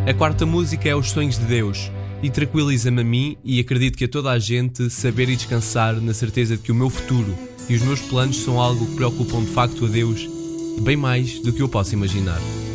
A quarta música é Os Sonhos de Deus e tranquiliza-me a mim e acredito que a toda a gente saber e descansar na certeza de que o meu futuro e os meus planos são algo que preocupam de facto a Deus bem mais do que eu posso imaginar.